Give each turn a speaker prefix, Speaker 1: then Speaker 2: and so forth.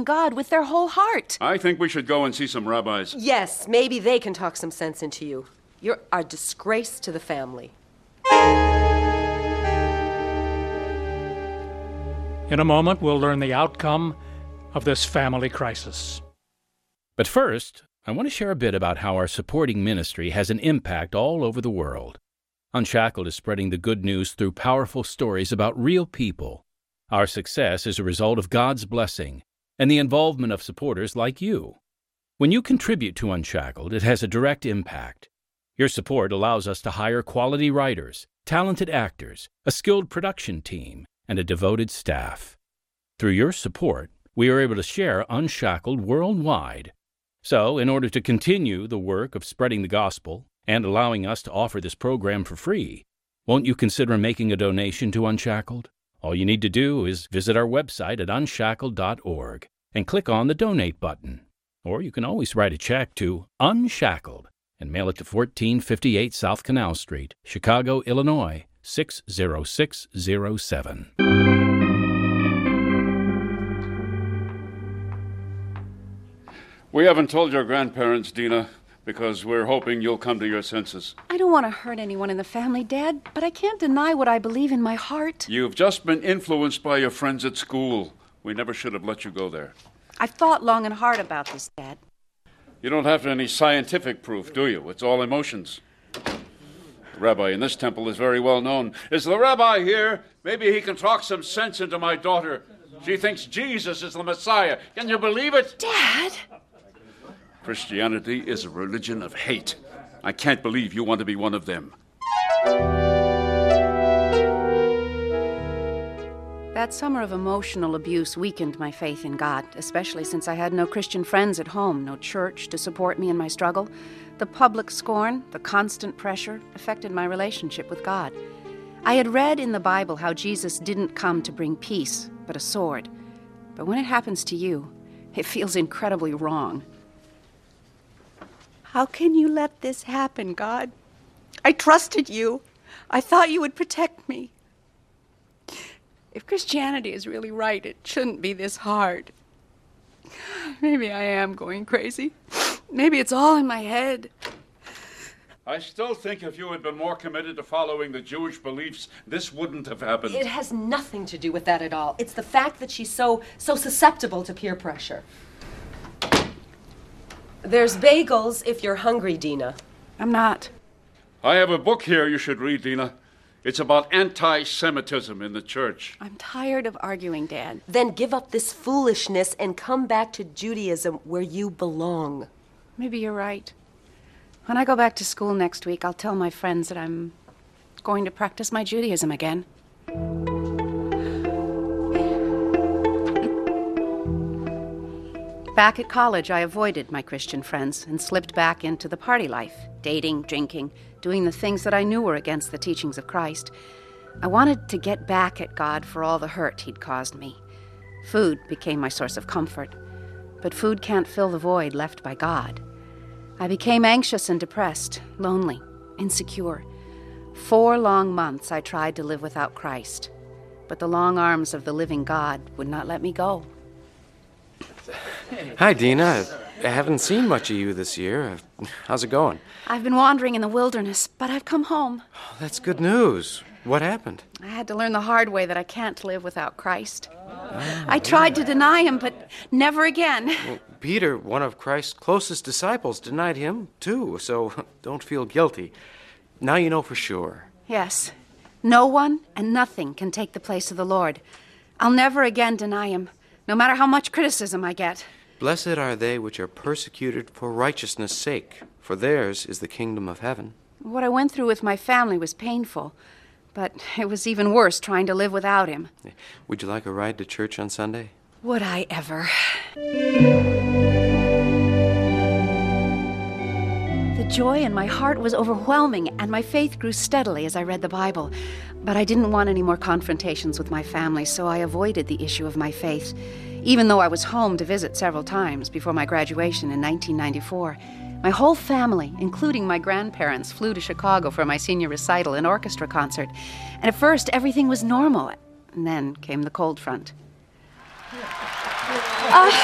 Speaker 1: God with their whole heart.
Speaker 2: I think we should go and see some rabbis.
Speaker 3: Yes, maybe they can talk some sense into you. You're a disgrace to the family.
Speaker 4: In a moment, we'll learn the outcome of this family crisis.
Speaker 5: But first, I want to share a bit about how our supporting ministry has an impact all over the world. Unshackled is spreading the good news through powerful stories about real people. Our success is a result of God's blessing and the involvement of supporters like you. When you contribute to Unshackled, it has a direct impact. Your support allows us to hire quality writers, talented actors, a skilled production team, and a devoted staff. Through your support, we are able to share Unshackled worldwide. So, in order to continue the work of spreading the gospel and allowing us to offer this program for free, won't you consider making a donation to Unshackled? All you need to do is visit our website at unshackled.org and click on the Donate button. Or you can always write a check to Unshackled and mail it to 1458 South Canal Street, Chicago, Illinois, 60607.
Speaker 2: We haven't told your grandparents, Dina, because we're hoping you'll come to your senses.
Speaker 1: I don't want to hurt anyone in the family, Dad, but I can't deny what I believe in my heart.
Speaker 2: You've just been influenced by your friends at school. We never should have let you go there.
Speaker 1: I've thought long and hard about this, Dad.
Speaker 2: You don't have any scientific proof, do you? It's all emotions. The rabbi in this temple is very well known. Is the rabbi here? Maybe he can talk some sense into my daughter. She thinks Jesus is the Messiah. Can you believe it?
Speaker 1: Dad!
Speaker 2: Christianity is a religion of hate. I can't believe you want to be one of them.
Speaker 1: That summer of emotional abuse weakened my faith in God, especially since I had no Christian friends at home, no church to support me in my struggle. The public scorn, the constant pressure, affected my relationship with God. I had read in the Bible how Jesus didn't come to bring peace, but a sword. But when it happens to you, it feels incredibly wrong. How can you let this happen, God? I trusted you. I thought you would protect me. If Christianity is really right, it shouldn't be this hard. Maybe I am going crazy. Maybe it's all in my head.
Speaker 2: I still think if you had been more committed to following the Jewish beliefs, this wouldn't have happened.
Speaker 3: It has nothing to do with that at all. It's the fact that she's so susceptible to peer pressure. There's bagels if you're hungry, Dina.
Speaker 1: I'm not.
Speaker 2: I have a book here you should read, Dina. It's about anti-Semitism in the church.
Speaker 1: I'm tired of arguing, Dad.
Speaker 3: Then give up this foolishness and come back to Judaism where you belong.
Speaker 1: Maybe you're right. When I go back to school next week, I'll tell my friends that I'm going to practice my Judaism again. Back at college, I avoided my Christian friends and slipped back into the party life, dating, drinking, doing the things that I knew were against the teachings of Christ. I wanted to get back at God for all the hurt he'd caused me. Food became my source of comfort, but food can't fill the void left by God. I became anxious and depressed, lonely, insecure. 4 long months I tried to live without Christ, but the long arms of the living God would not let me go.
Speaker 6: Hi, Dina. I haven't seen much of you this year. How's it going?
Speaker 1: I've been wandering in the wilderness, but I've come home.
Speaker 6: Oh, that's good news. What happened?
Speaker 1: I had to learn the hard way that I can't live without Christ. I tried to deny him, but never again.
Speaker 6: Well, Peter, one of Christ's closest disciples, denied him, too, so don't feel guilty. Now you know for sure.
Speaker 1: Yes. No one and nothing can take the place of the Lord. I'll never again deny him, no matter how much criticism I get.
Speaker 6: Blessed are they which are persecuted for righteousness' sake, for theirs is the kingdom of heaven.
Speaker 1: What I went through with my family was painful, but it was even worse trying to live without him.
Speaker 6: Would you like a ride to church on Sunday?
Speaker 1: Would I ever? The joy in my heart was overwhelming, and my faith grew steadily as I read the Bible. But I didn't want any more confrontations with my family, so I avoided the issue of my faith, even though I was home to visit several times before my graduation in 1994. My whole family, including my grandparents, flew to Chicago for my senior recital and orchestra concert. And at first, everything was normal. And then came the cold front.